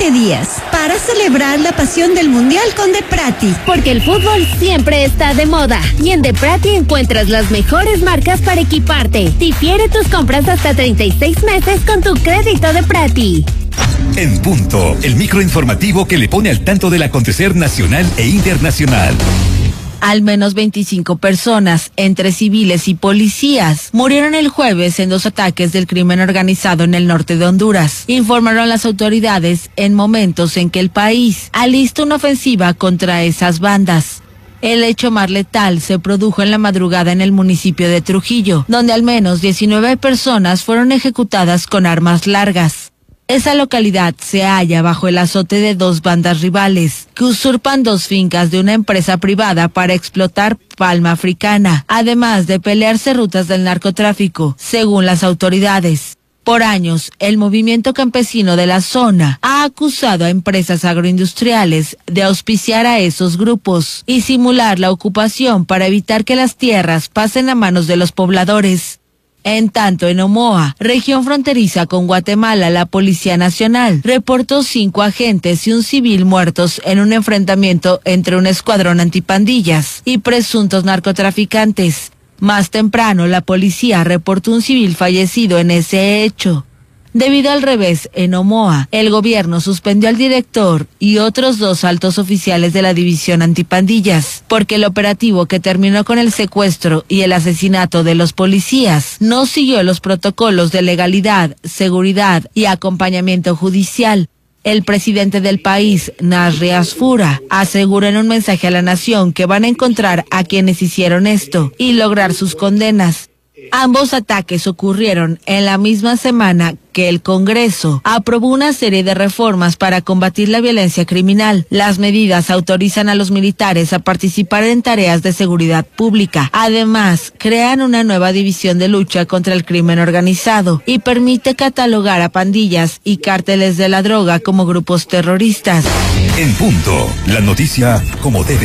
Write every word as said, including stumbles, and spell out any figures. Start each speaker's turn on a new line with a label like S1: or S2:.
S1: veinte días para celebrar la pasión del Mundial con Deprati.
S2: Porque el fútbol siempre está de moda y en Deprati encuentras las mejores marcas para equiparte. Difiere tus compras hasta treinta y seis meses con tu crédito Deprati.
S3: En punto, el microinformativo que le pone al tanto del acontecer nacional e internacional.
S4: Al menos veinticinco personas, entre civiles y policías, murieron el jueves en dos ataques del crimen organizado en el norte de Honduras, informaron las autoridades en momentos en que el país alista una ofensiva contra esas bandas. El hecho más letal se produjo en la madrugada en el municipio de Trujillo, donde al menos diecinueve personas fueron ejecutadas con armas largas. Esa localidad se halla bajo el azote de dos bandas rivales que usurpan dos fincas de una empresa privada para explotar palma africana, además de pelearse rutas del narcotráfico, según las autoridades. Por años, el movimiento campesino de la zona ha acusado a empresas agroindustriales de auspiciar a esos grupos y simular la ocupación para evitar que las tierras pasen a manos de los pobladores. En tanto, en Omoa, región fronteriza con Guatemala, la Policía Nacional reportó cinco agentes y un civil muertos en un enfrentamiento entre un escuadrón antipandillas y presuntos narcotraficantes. Más temprano, la policía reportó un civil fallecido en ese hecho. Debido al revés en Omoa, el gobierno suspendió al director y otros dos altos oficiales de la división antipandillas, porque el operativo que terminó con el secuestro y el asesinato de los policías no siguió los protocolos de legalidad, seguridad y acompañamiento judicial. El presidente del país, Nasri Asfura, aseguró en un mensaje a la nación que van a encontrar a quienes hicieron esto y lograr sus condenas. Ambos ataques ocurrieron en la misma semana que el Congreso aprobó una serie de reformas para combatir la violencia criminal. Las medidas autorizan a los militares a participar en tareas de seguridad pública. Además, crean una nueva división de lucha contra el crimen organizado y permite catalogar a pandillas y cárteles de la droga como grupos terroristas.
S3: En punto, la noticia como debe